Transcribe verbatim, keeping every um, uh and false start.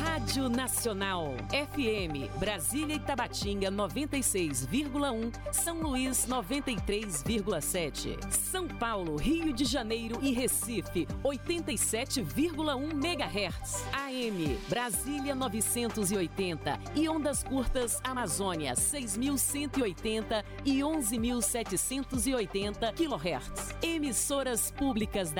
Rádio Nacional, F M, Brasília e Tabatinga noventa e seis vírgula um, São Luís noventa e três vírgula sete, São Paulo, Rio de Janeiro e Recife oitenta e sete vírgula um megahertz, A M, Brasília novecentos e oitenta e ondas curtas Amazônia seis mil cento e oitenta e onze mil setecentos e oitenta quilohertz. Emissoras públicas da